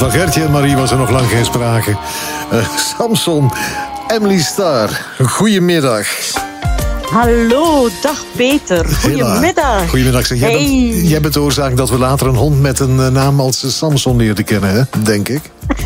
Van Gertje en Marie was er nog lang geen sprake. Samson, Emily Starr, goedemiddag. Hallo, dag Peter. Goedemiddag. Goedemiddag. Zeg, jij bent de oorzaak dat we later een hond met een naam als Samson leerden kennen, hè? Denk ik.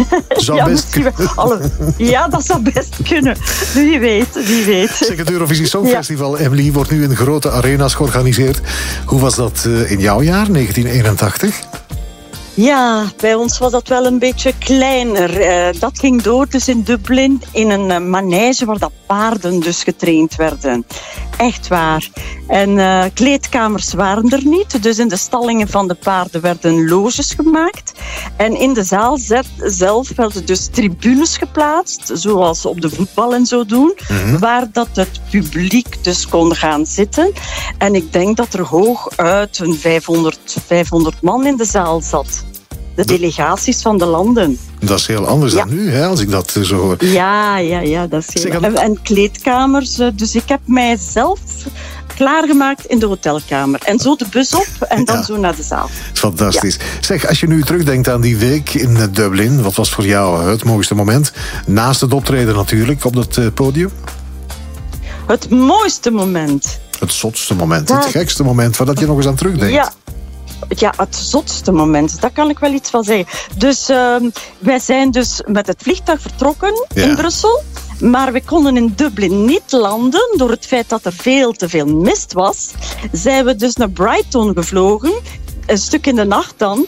Ja, dat zou best kunnen. Wie weet. Zeg, het Eurovisie Songfestival, Emily, wordt nu in grote arena's georganiseerd. Hoe was dat in jouw jaar, 1981? Ja, bij ons was dat wel een beetje kleiner. Dat ging door dus in Dublin in een manege waar dat paarden dus getraind werden. Echt waar. En kleedkamers waren er niet. Dus in de stallingen van de paarden werden loges gemaakt. En in de zaal zelf werden dus tribunes geplaatst, zoals op de voetbal en zo doen, waar dat het publiek dus kon gaan zitten. En ik denk dat er hooguit een 500 man in de zaal zat. De delegaties van de landen. Dat is heel anders dan nu, hè, als ik dat zo hoor. Ja, dat is heel... En kleedkamers. Dus ik heb mijzelf klaargemaakt in de hotelkamer. En zo de bus op en dan zo naar de zaal. Fantastisch. Ja. Zeg, als je nu terugdenkt aan die week in Dublin, wat was voor jou het mooiste moment? Naast het optreden natuurlijk, op dat podium? Het mooiste moment? Het zotste moment, het gekste moment, waar dat je nog eens aan terugdenkt. Ja, het zotste moment, daar kan ik wel iets van zeggen. Dus wij zijn dus met het vliegtuig vertrokken in Brussel. Maar we konden in Dublin niet landen door het feit dat er veel te veel mist was. Zijn we dus naar Brighton gevlogen. Een stuk in de nacht dan.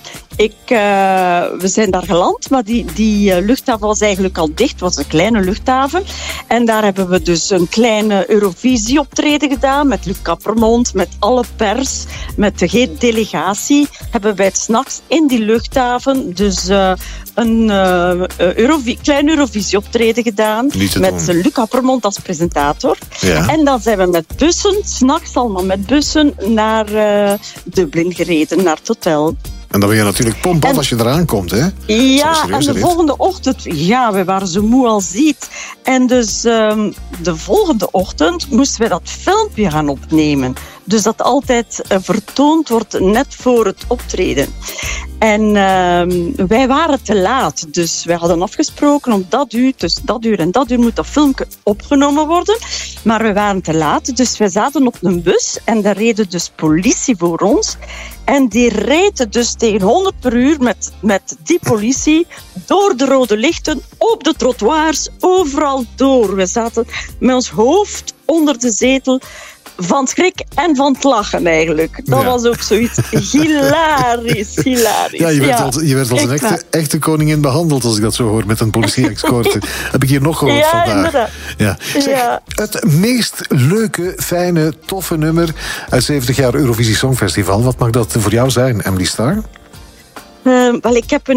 We zijn daar geland, maar die luchthaven was eigenlijk al dicht. Het was een kleine luchthaven. En daar hebben we dus een kleine Eurovisie-optreden gedaan met Luc Cappermont, met alle pers, met de delegatie. Hebben wij 's nachts in die luchthaven dus een klein Eurovisie-optreden gedaan. Met Luc Cappermont als presentator. Ja. En dan zijn we met bussen, 's nachts allemaal met bussen, naar Dublin gereden, naar het hotel. En dan ben je natuurlijk pomp als je eraan komt, hè? Ja, en de volgende ochtend... Ja, we waren zo moe als ziet. En dus de volgende ochtend moesten we dat filmpje gaan opnemen. Dus dat altijd vertoond wordt net voor het optreden. En wij waren te laat. Dus wij hadden afgesproken om tussen dat uur en dat uur moet dat filmpje opgenomen worden. Maar we waren te laat. Dus wij zaten op een bus en daar reden dus politie voor ons. En die reed dus tegen 100 per uur met die politie door de rode lichten, op de trottoirs, overal door. We zaten met ons hoofd onder de zetel van schrik en van het lachen eigenlijk. Dat was ook zoiets hilarisch. Ja, je werd als een echte koningin behandeld, als ik dat zo hoor, met een politie-escorte. Heb ik hier nog gehoord vandaag. Inderdaad. Ja, zeg, het meest leuke, fijne, toffe nummer uit 70 jaar Eurovisie Songfestival. Wat mag dat voor jou zijn, Emily Starr? Wel, ik heb